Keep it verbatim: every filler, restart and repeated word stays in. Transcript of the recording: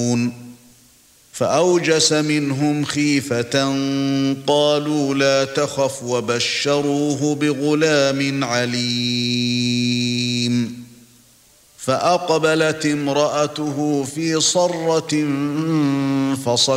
يَعْلَمُونَ فَأَوْجَسَ مِنْهُمْ خِيفَةً قَالُوا لَا تَخَفْ وَبَشَّرُوهُ بِغُلَامٍ عَلِيمٍ فَأَقْبَلَتِ امْرَأَتُهُ فِي صَرَّةٍ فَصَكَّتْ